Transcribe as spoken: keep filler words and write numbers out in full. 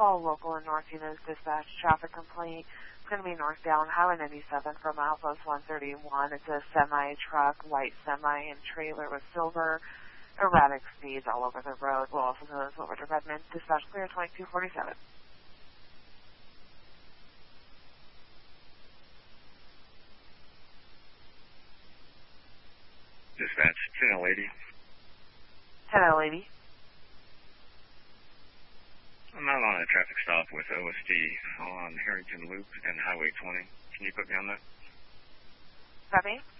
call local in North Enos dispatch traffic complaint. It's going to be northbound Highway ninety-seven from Outpost one thirty-one. It's a semi-truck, white semi and trailer with silver, erratic speeds all over the road. We'll also know this over to Redmond. Dispatch clear twenty-two forty-seven. Dispatch, ten L eighty. ten L eighty. I'm out on a traffic stop with O S D on Harrington Loop and Highway twenty. Can you put me on that? Copy.